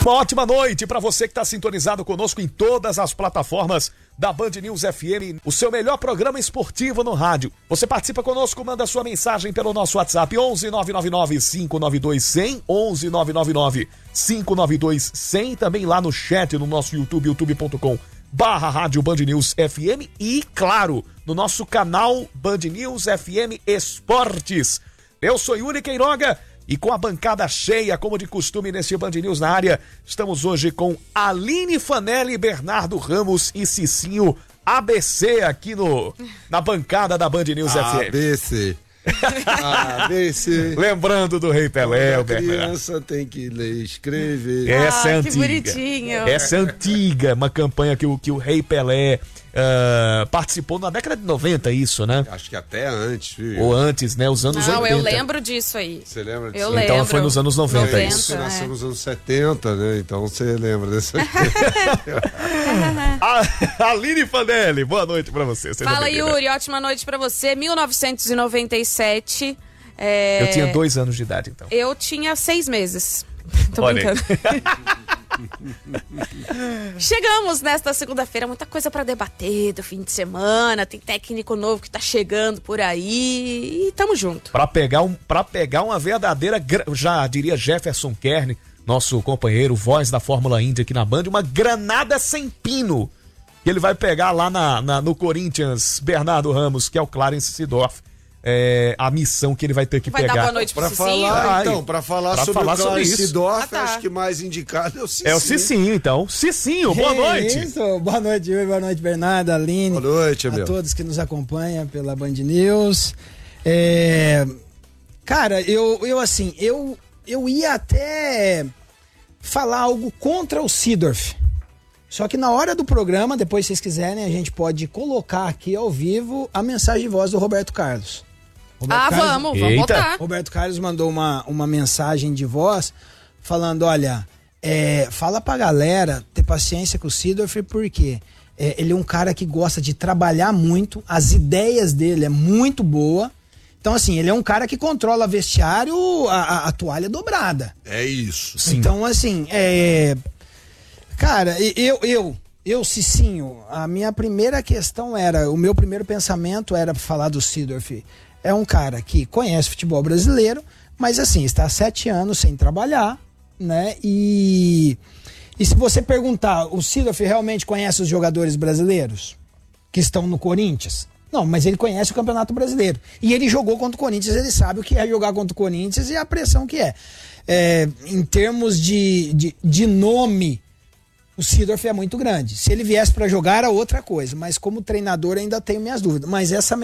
Uma ótima noite para você que está sintonizado conosco em todas as plataformas da Band News FM, o seu melhor programa esportivo no rádio. Você participa conosco, manda sua mensagem pelo nosso WhatsApp 11 999 592 100, 11 999 592 100, também lá no chat no nosso YouTube, youtube.com/rádio Band News FM e, claro, no nosso canal Band News FM Esportes. Eu sou Yuri Queiroga e com a bancada cheia, como de costume nesse Band News na área, estamos hoje com Aline Fanelli, Bernardo Ramos e Cicinho ABC aqui na bancada da Band News FM. ABC. ABC. Lembrando do Rei Pelé, a criança tem que ler e escrever. Essa é que antiga. bonitinho. Essa é antiga, uma campanha que o Rei Pelé participou na década de 90, isso, né? Acho que até antes, viu? Ou antes, né? Os anos 80. Não, eu lembro disso aí. Você lembra disso? Eu lembro. Então foi nos anos 90 isso. Você nasceu nos anos 70, né? Então você lembra dessa Aline Fanelli, boa noite pra você. Seja Fala, bem-vinda. Yuri, ótima noite pra você. 1997. Eu tinha 2 anos de idade, então. Eu tinha 6 meses. Tô Olha aí. brincando. Chegamos nesta segunda-feira, muita coisa pra debater do fim de semana, tem técnico novo que tá chegando por aí e tamo junto. Pra pegar uma verdadeira, já diria Jefferson Kern, nosso companheiro, voz da Fórmula Indy aqui na Band, uma granada sem pino que ele vai pegar lá no Corinthians, Bernardo Ramos, que é o Clarence Seedorf. A missão que ele vai ter que Vai pegar. dar boa noite pro Cicinho? Pra falar sobre o Clarence Seedorf, acho que mais indicado é o Cicinho. É o Cicinho, então. Cicinho, boa noite. Isso, boa noite, Yuri, boa noite, Bernardo, Aline. Boa noite, a todos que nos acompanham pela Band News. Cara, eu ia até falar algo contra o Seedorf. Só que na hora do programa, depois se vocês quiserem, a gente pode colocar aqui ao vivo a mensagem de voz do Roberto Carlos. Vamos botar. Roberto Carlos mandou uma mensagem de voz falando, olha, fala pra galera ter paciência com o Seedorf, porque ele é um cara que gosta de trabalhar muito, as ideias dele é muito boa. Então, assim, ele é um cara que controla vestiário a toalha dobrada. É isso. Sim. Então, assim, cara, eu, Cicinho, a minha primeira questão o meu primeiro pensamento era falar do Seedorf. É um cara que conhece futebol brasileiro, mas assim, está há 7 anos sem trabalhar, né? E se você perguntar, o Seedorf realmente conhece os jogadores brasileiros que estão no Corinthians? Não, mas ele conhece o Campeonato Brasileiro. E ele jogou contra o Corinthians, ele sabe o que é jogar contra o Corinthians e a pressão que é. Em termos de nome, o Seedorf é muito grande. Se ele viesse para jogar, era outra coisa. Mas como treinador, ainda tenho minhas dúvidas. Mas essa